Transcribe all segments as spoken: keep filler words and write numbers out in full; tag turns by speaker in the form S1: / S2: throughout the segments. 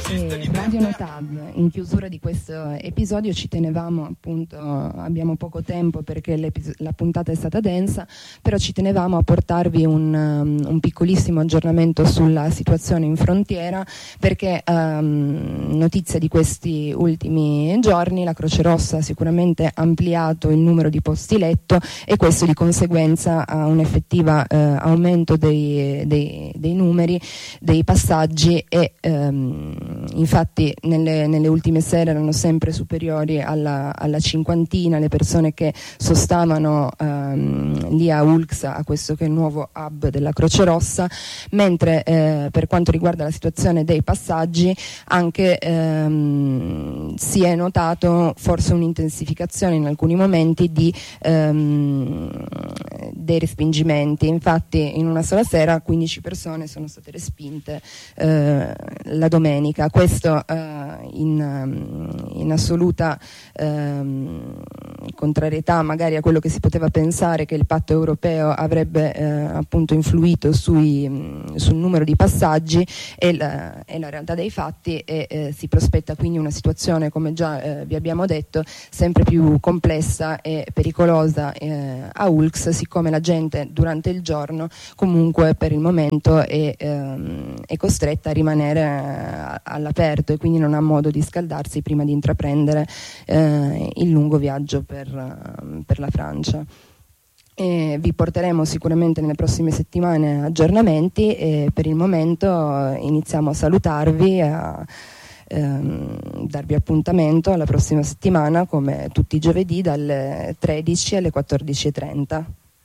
S1: E Radio Notab, in chiusura di questo episodio ci tenevamo appunto, abbiamo poco tempo perché la puntata è stata densa, però ci tenevamo a portarvi un, um, un piccolissimo aggiornamento sulla situazione in frontiera, perché um, notizia di questi ultimi giorni, la Croce Rossa ha sicuramente ampliato il numero di posti letto e questo di conseguenza ha un effettivo uh, aumento dei, dei, dei numeri, dei passaggi e um, infatti nelle, nelle ultime sere erano sempre superiori alla, alla cinquantina le persone che sostavano um, lì a Ulx, a questo che è il nuovo hub della Croce Rossa, mentre eh, per quanto riguarda la situazione dei passaggi anche ehm, si è notato forse un'intensificazione in alcuni momenti di, ehm, dei respingimenti. Infatti in una sola sera quindici persone sono state respinte eh, la domenica. Questo eh, in, in assoluta ehm, contrarietà magari a quello che si poteva pensare, che il patto europeo avrebbe eh, appunto influito sui, sul numero di passaggi, e la, e la realtà dei fatti e eh, si prospetta quindi una situazione, come già eh, vi abbiamo detto, sempre più complessa e pericolosa eh, a Ulx, siccome la gente durante il giorno comunque per il momento è, ehm, è costretta a rimanere eh, all'aperto e quindi non ha modo di scaldarsi prima di intraprendere eh, il lungo viaggio per, per la Francia. E vi porteremo sicuramente nelle prossime settimane aggiornamenti e per il momento iniziamo a salutarvi e a ehm, darvi appuntamento alla prossima settimana, come tutti i giovedì dalle tredici alle quattordici e trenta.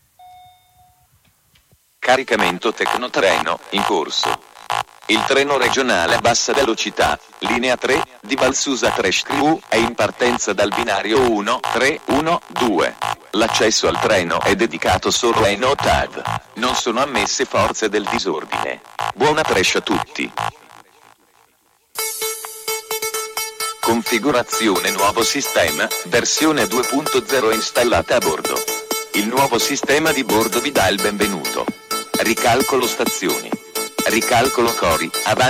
S2: Caricamento Tecnotreno in corso. Il treno regionale a bassa velocità, linea tre, di Valsusa Trescriu, è in partenza dal binario uno tre uno due. L'accesso al treno è dedicato solo ai Notab. Non sono ammesse forze del disordine. Buona Brescia a tutti. Configurazione nuovo sistema, versione due punto zero installata a bordo. Il nuovo sistema di bordo vi dà il benvenuto. Ricalcolo stazioni. Ricalcolo cori, avanti.